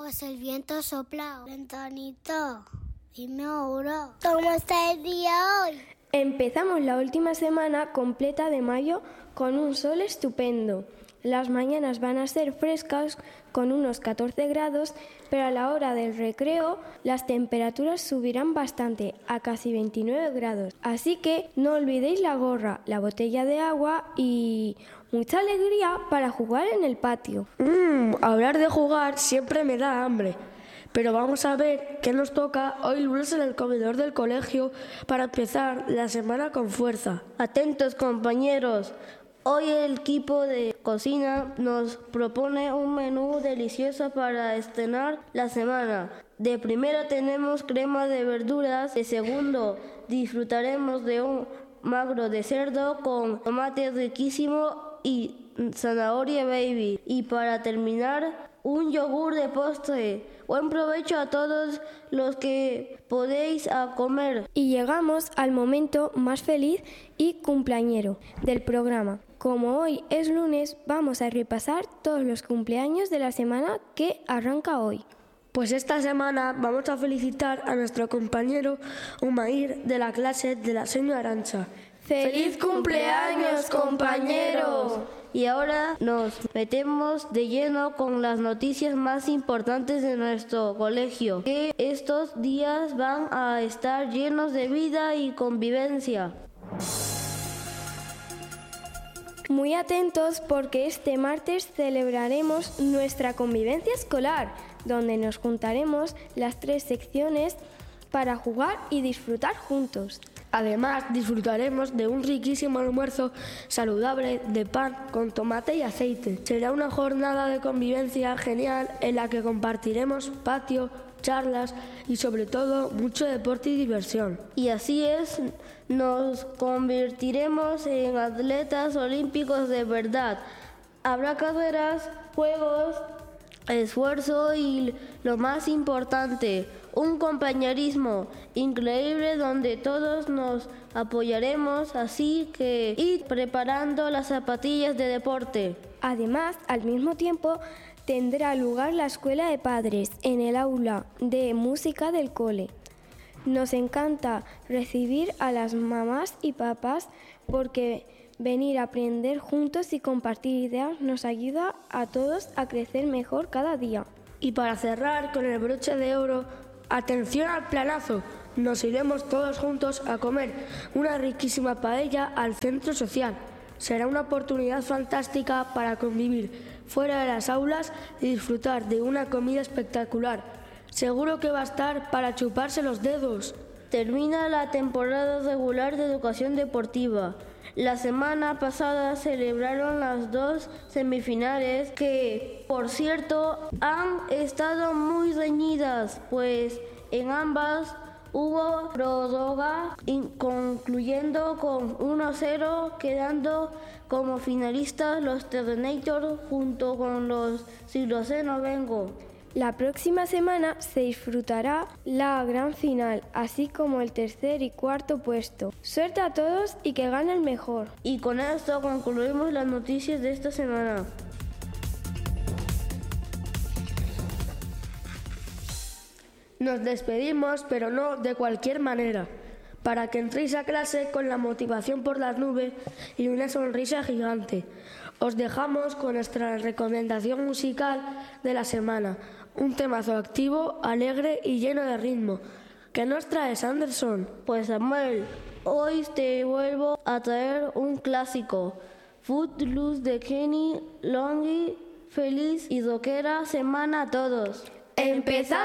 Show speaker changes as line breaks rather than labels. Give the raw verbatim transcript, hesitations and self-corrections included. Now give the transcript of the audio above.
Pues el viento sopla. Ventanito, dime ahora, ¿cómo está el día hoy?
Empezamos la última semana completa de mayo con un sol estupendo. Las mañanas van a ser frescas con unos catorce grados, pero a la hora del recreo las temperaturas subirán bastante, a casi veintinueve grados. Así que no olvidéis la gorra, la botella de agua y mucha alegría para jugar en el patio.
Mmm, hablar de jugar siempre me da hambre. Pero vamos a ver qué nos toca hoy lunes en el comedor del colegio para empezar la semana con fuerza.
Atentos, compañeros. Hoy el equipo de cocina nos propone un menú delicioso para estrenar la semana. De primera tenemos crema de verduras, de segundo disfrutaremos de un magro de cerdo con tomate riquísimo y zanahoria baby. Y para terminar, un yogur de postre. Buen provecho a todos los que podéis a comer.
Y llegamos al momento más feliz y cumpleañero del programa. Como hoy es lunes, vamos a repasar todos los cumpleaños de la semana que arranca hoy.
Pues esta semana vamos a felicitar a nuestro compañero Umair de la clase de la señora Arancha.
¡Feliz cumpleaños, compañero!
Y ahora nos metemos de lleno con las noticias más importantes de nuestro colegio, que estos días van a estar llenos de vida y convivencia.
Muy atentos porque este martes celebraremos nuestra convivencia escolar, donde nos juntaremos las tres secciones para jugar y disfrutar juntos.
Además, disfrutaremos de un riquísimo almuerzo saludable de pan con tomate y aceite. Será una jornada de convivencia genial en la que compartiremos patio, charlas y sobre todo mucho deporte y diversión.
Y así es, nos convertiremos en atletas olímpicos de verdad. Habrá carreras, juegos, esfuerzo y lo más importante, un compañerismo increíble donde todos nos apoyaremos, así que id preparando las zapatillas de deporte.
Además, al mismo tiempo, tendrá lugar la escuela de padres en el aula de música del cole. Nos encanta recibir a las mamás y papás porque venir a aprender juntos y compartir ideas nos ayuda a todos a crecer mejor cada día.
Y para cerrar con el broche de oro, atención al planazo. Nos iremos todos juntos a comer una riquísima paella al centro social. Será una oportunidad fantástica para convivir fuera de las aulas y disfrutar de una comida espectacular. Seguro que va a estar para chuparse los dedos.
Termina la temporada regular de educación deportiva. La semana pasada celebraron las dos semifinales que, por cierto, han estado muy reñidas, pues en ambas hubo prórroga, concluyendo con uno a cero, quedando como finalistas los Terrenator junto con los Siloceno Vengo.
La próxima semana se disfrutará la gran final, así como el tercer y cuarto puesto. Suerte a todos y que gane el mejor.
Y con esto concluimos las noticias de esta semana.
Nos despedimos, pero no de cualquier manera, para que entréis a clase con la motivación por las nubes y una sonrisa gigante. Os dejamos con nuestra recomendación musical de la semana, un temazo activo, alegre y lleno de ritmo. ¿Qué nos traes, Anderson?
Pues Samuel, hoy te vuelvo a traer un clásico, Footloose de Kenny Loggins. Feliz y rockera semana a todos.
¡Empezamos!